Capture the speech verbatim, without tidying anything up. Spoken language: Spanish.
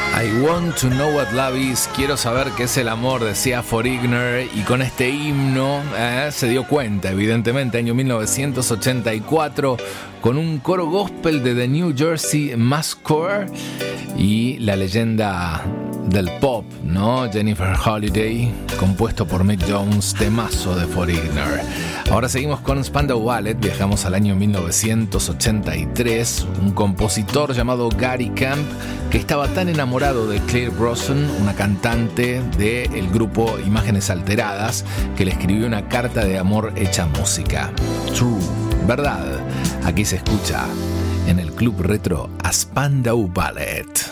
I want to know what love is. Quiero saber qué es el amor, decía Foreigner. Y con este himno eh, se dio cuenta, evidentemente, año mil novecientos ochenta y cuatro, con un coro gospel de The New Jersey Massacre y la leyenda del pop, ¿no? Jennifer Holliday, compuesto por Mick Jones, temazo de Foreigner. Ahora seguimos con Spandau Ballet, viajamos al año mil novecientos ochenta y tres, un compositor llamado Gary Kemp, que estaba tan enamorado de Claire Brosnan, una cantante del grupo Imágenes Alteradas, que le escribió una carta de amor hecha música. True, verdad. Aquí se escucha en el Club Retro a Spandau Ballet.